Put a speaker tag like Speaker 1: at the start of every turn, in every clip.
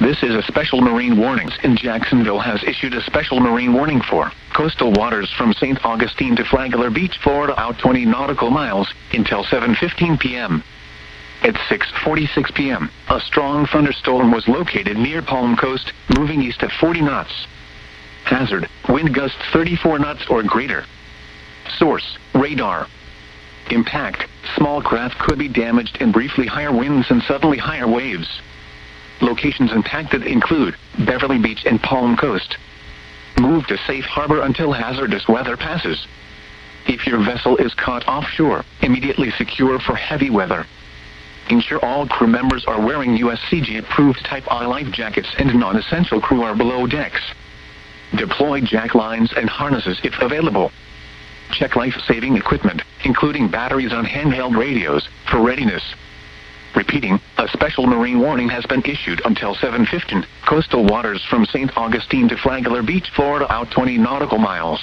Speaker 1: This is a special marine warnings, and Jacksonville has issued a special marine warning for coastal waters from St. Augustine to Flagler Beach, Florida, out 20 nautical miles until 7:15 p.m. At 6:46 p.m., a strong thunderstorm was located near Palm Coast, moving east at 40 knots. Hazard: wind gusts 34 knots or greater. Source: radar. Impact: small craft could be damaged and briefly higher winds and suddenly higher waves. Locations impacted include Beverly Beach and Palm Coast. Move to safe harbor until hazardous weather passes. If your vessel is caught offshore, immediately secure for heavy weather. Ensure all crew members are wearing USCG-approved Type I life jackets and non-essential crew are below decks. Deploy jack lines and harnesses if available. Check life-saving equipment, including batteries on handheld radios, for readiness. Repeating, a special marine warning has been issued until 7:15, coastal waters from St. Augustine to Flagler Beach, Florida, out 20 nautical miles.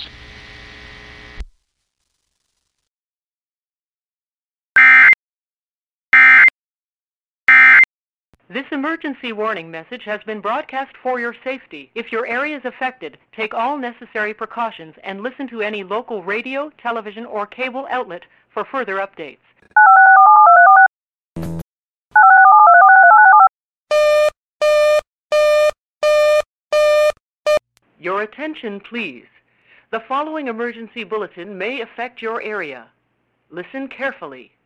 Speaker 2: This emergency warning message has been broadcast for your safety. If your area is affected, take all necessary precautions and listen to any local radio, television, or cable outlet for further updates. Your attention, please. The following emergency bulletin may affect your area. Listen carefully.